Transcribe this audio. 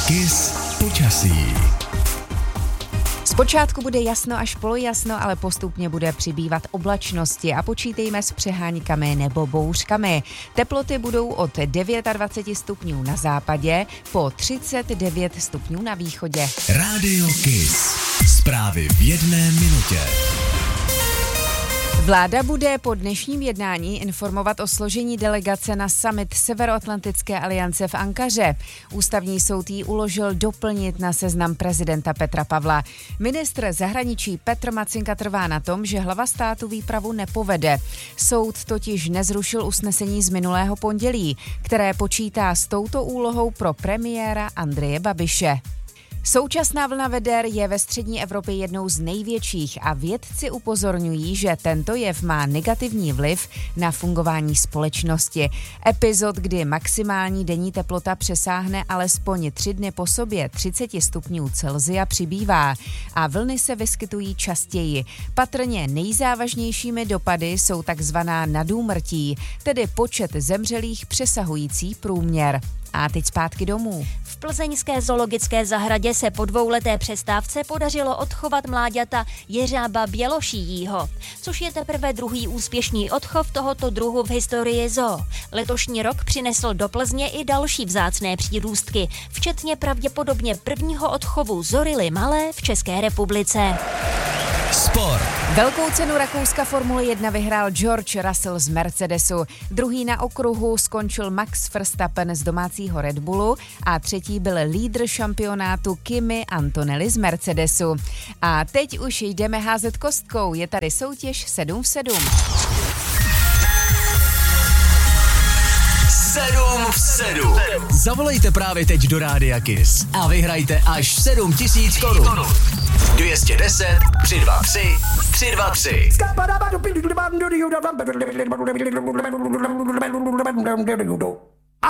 KISS počasí. Zpočátku bude jasno až polojasno, ale postupně bude přibývat oblačnosti a počítejme s přeháňkami nebo bouřkami. Teploty budou od 29 stupňů na západě po 39 stupňů na východě. Rádio KISS. Zprávy v 1 minutě. Vláda bude po dnešním jednání informovat o složení delegace na summit Severoatlantické aliance v Ankaře. Ústavní soud jí uložil doplnit na seznam prezidenta Petra Pavla. Ministr zahraničí Petr Macinka trvá na tom, že hlava státu výpravu nepovede. Soud totiž nezrušil usnesení z minulého pondělí, které počítá s touto úlohou pro premiéra Andreje Babiše. Současná vlna veder je ve střední Evropě jednou z největších a vědci upozorňují, že tento jev má negativní vliv na fungování společnosti. Epizod, kdy maximální denní teplota přesáhne alespoň 3 dny po sobě 30 stupňů Celsia, přibývá a vlny se vyskytují častěji. Patrně nejzávažnějšími dopady jsou takzvaná nadúmrtí, tedy počet zemřelých přesahující průměr. A teď zpátky domů. V plzeňské zoologické zahradě se po 2leté přestávce podařilo odchovat mláďata jeřába bělošíjího, což je teprve druhý úspěšný odchov tohoto druhu v historii zoo. Letošní rok přinesl do Plzně i další vzácné přírůstky, včetně pravděpodobně prvního odchovu zorily malé v České republice. Sport. Velkou cenu Rakouska Formule 1 vyhrál George Russell z Mercedesu. Druhý na okruhu skončil Max Verstappen z domácího Red Bullu a třetí byl lídr šampionátu Kimi Antonelli z Mercedesu. A teď už jdeme házet kostkou. Je tady soutěž 7 v 7. 7 v 7. Zavolejte právě teď do Rádia KISS a vyhrajte až 7 000 korun. 210 323 323.